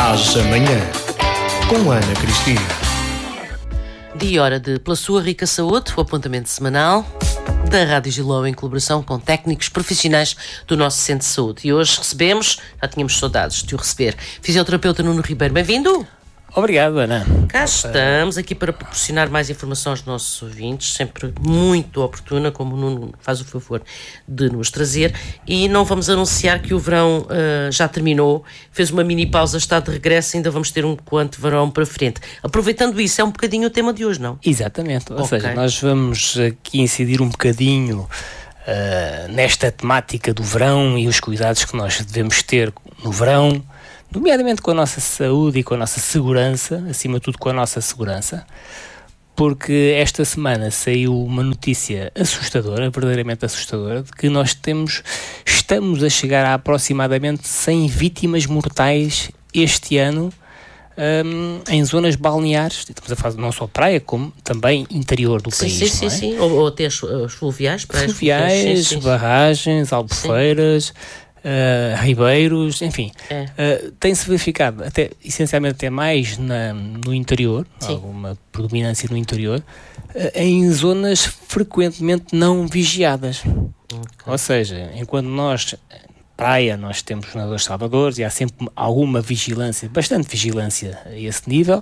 Às amanhã, com Ana Cristina. Dia e hora de Pela Sua Rica Saúde, o apontamento semanal da Rádio Giló em colaboração com técnicos profissionais do nosso Centro de Saúde. E hoje recebemos, já tínhamos saudades de o receber, fisioterapeuta Nuno Ribeiro. Bem-vindo! Obrigado, Ana. Cá estamos aqui para proporcionar mais informação aos nossos ouvintes, sempre muito oportuna, como o Nuno faz o favor de nos trazer. E não vamos anunciar que o verão já terminou, fez uma mini pausa, está de regresso, ainda vamos ter um quanto verão para frente. Aproveitando isso, é um bocadinho o tema de hoje, não? Exatamente, ou seja, nós vamos aqui incidir um bocadinho nesta temática do verão e os cuidados que nós devemos ter no verão, nomeadamente com a nossa saúde e com a nossa segurança, acima de tudo com a nossa segurança, porque esta semana saiu uma notícia assustadora, verdadeiramente assustadora, de que nós estamos a chegar a aproximadamente 100 vítimas mortais este ano em zonas balneares, estamos a falar não só praia, como também interior do país. Sim. Ou até as fluviais, praias fluviais, barragens, albufeiras, ribeiros, enfim, tem-se verificado essencialmente até mais no interior, alguma predominância no interior, em zonas frequentemente não vigiadas. Ou seja, enquanto nós temos os nadadores salvadores e há sempre alguma vigilância, bastante vigilância a esse nível,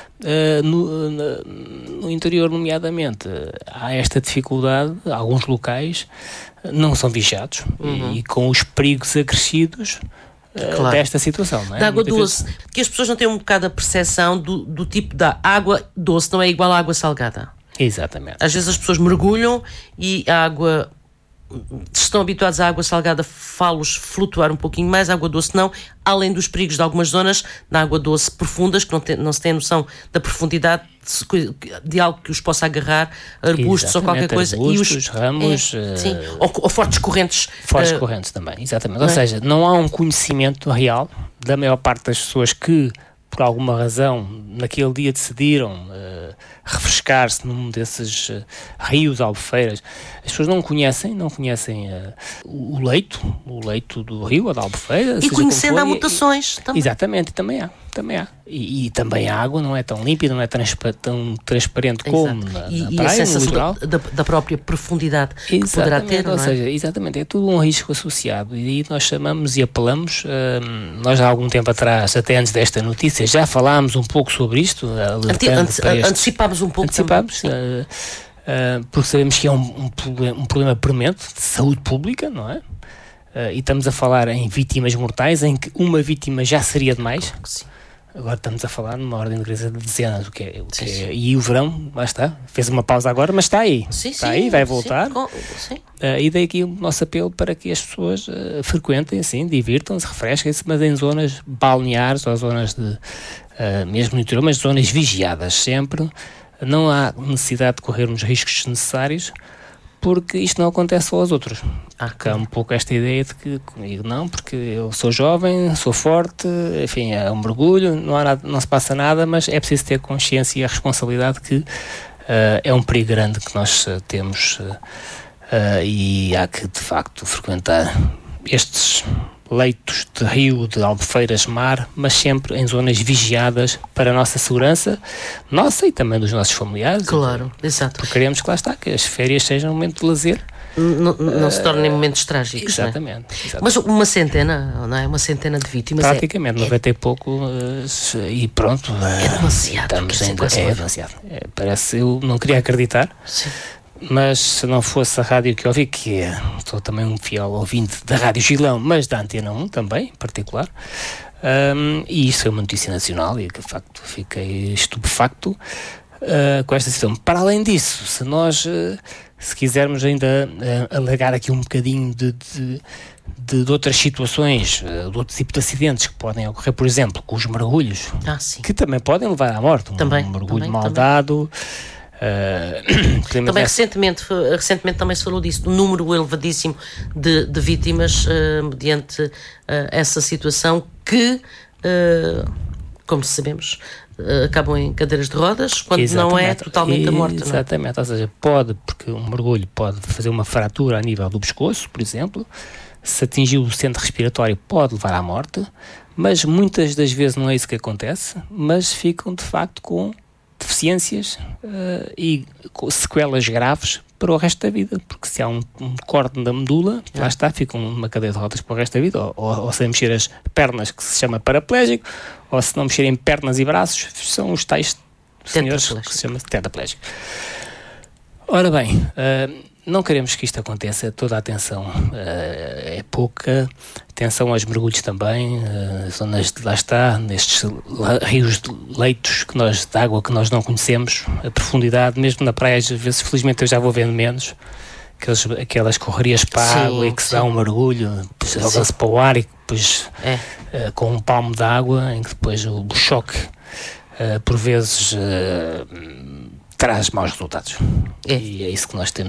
no interior nomeadamente há esta dificuldade, alguns locais não são vigiados e com os perigos acrescidos desta situação, não é? Da água doce, que as pessoas não têm um bocado a percepção do tipo da água doce, não é igual à água salgada. Exatamente. Às vezes as pessoas mergulham e a água, se estão habituados à água salgada, fá-los flutuar um pouquinho mais, a água doce não, além dos perigos de algumas zonas, na água doce profundas, que não se tem noção da profundidade de algo que os possa agarrar, arbustos ou qualquer coisa. Arbustos, ramos... ou fortes correntes. Fortes correntes também, exatamente. Ou seja, não há um conhecimento real da maior parte das pessoas que, por alguma razão, naquele dia decidiram refrescar-se num desses rios, albufeiras. As pessoas não conhecem o leito do rio ou da albufeira. E conhecendo há mutações também. Exatamente, também há. E também a água não é tão límpida, não é tão transparente como na praia, a sensação no da própria profundidade que poderá ter, não é? Ou seja, exatamente, é tudo um risco associado e aí nós chamamos e apelamos, nós há algum tempo atrás, até antes desta notícia, já falámos um pouco sobre isto, antecipámos um pouco. Porque sabemos que é um problema premente de saúde pública, não é? E estamos a falar em vítimas mortais, em que uma vítima já seria demais. Sim. Agora estamos a falar numa ordem de grandeza de dezenas, e o verão, lá está, fez uma pausa agora, mas está aí, vai voltar. E daí aqui o nosso apelo para que as pessoas frequentem, assim, divirtam-se, refresquem-se, mas em zonas balneares ou zonas mesmo no interior, mas zonas vigiadas sempre. Não há necessidade de corrermos riscos desnecessários, porque isto não acontece só aos outros. Há um pouco esta ideia de que comigo não, porque eu sou jovem, sou forte, enfim, é um mergulho, não se passa nada, mas é preciso ter consciência e a responsabilidade que é um perigo grande que nós temos e há que, de facto, frequentar estes leitos de rio, de albufeiras, mar, mas sempre em zonas vigiadas para a nossa segurança, nossa e também dos nossos familiares. Claro, exato. Porque queremos que lá está, que as férias sejam um momento de lazer. Não se tornem momentos trágicos. Exatamente. Mas uma centena, não é? Uma centena de vítimas. Praticamente, 90 e pouco, e pronto. É demasiado. É demasiado. Eu não queria acreditar. Sim. Mas se não fosse a rádio que eu ouvi, que sou também um fiel ouvinte da Rádio Gilão, mas da Antena 1 também, em particular, e isso é uma notícia nacional e que de facto fiquei estupefacto com esta situação. Para além disso, se quisermos ainda alargar aqui um bocadinho de outras situações, de outro tipo de acidentes que podem ocorrer, por exemplo, com os mergulhos, que também podem levar à morte, um mergulho mal dado. Também recentemente também se falou disso, do número elevadíssimo de vítimas mediante essa situação que, como sabemos, acabam em cadeiras de rodas, quando não é totalmente a morte. Exatamente, ou seja, porque um mergulho pode fazer uma fratura a nível do pescoço, por exemplo, se atingir o centro respiratório pode levar à morte, Mas muitas das vezes não é isso que acontece, mas ficam de facto com deficiências e com sequelas graves para o resto da vida, porque se há um corte da medula, lá está, ficam numa cadeia de rodas para o resto da vida, ou sem mexer as pernas, que se chama paraplégico, ou se não mexerem pernas e braços, são os tais senhores que se chama tetraplégico. Ora bem, não queremos que isto aconteça, toda a atenção é pouca, atenção aos mergulhos também, zonas de, lá está, nestes rios de leitos de água que nós não conhecemos, a profundidade, mesmo na praia, às vezes, felizmente eu já vou vendo menos, aquelas correrias para a água e que se dá um mergulho, depois joga-se para o ar e depois com um palmo de água, em que depois o choque, por vezes, traz maus resultados. E é isso que nós temos